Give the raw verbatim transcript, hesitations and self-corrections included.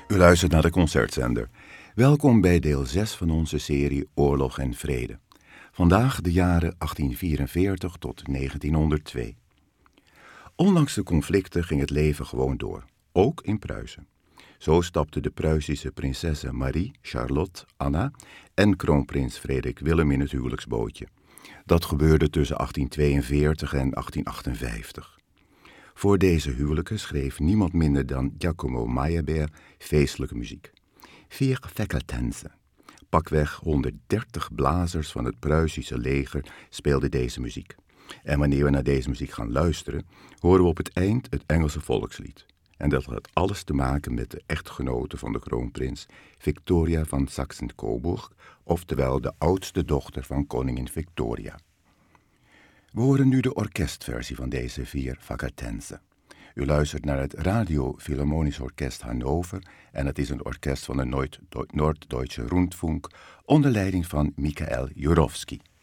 U luistert naar de Concertzender. Welkom bij deel zes van onze serie Oorlog en Vrede. Vandaag de jaren achttien vierenveertig tot negentienhonderdtwee. Ondanks de conflicten ging het leven gewoon door, ook in Pruisen. Zo stapten de Pruisische prinsessen Marie, Charlotte, Anna en kroonprins Frederik Willem in het huwelijksbootje. Dat gebeurde tussen achttien tweeënveertig en achttien achtenvijftig. Voor deze huwelijken schreef niemand minder dan Giacomo Meyerbeer feestelijke muziek. Vier Fackeltänze. Pakweg honderddertig blazers van het Pruisische leger speelden deze muziek. En wanneer we naar deze muziek gaan luisteren, horen we op het eind het Engelse volkslied. En dat had alles te maken met de echtgenote van de kroonprins, Victoria van Saxe-Coburg, oftewel de oudste dochter van koningin Victoria. We horen nu de orkestversie van deze vier Fackeltänze. U luistert naar het Radio Philharmonisch Orkest Hannover en het is een orkest van de Noord-Duitse Rundfunk onder leiding van Michael Jurowski.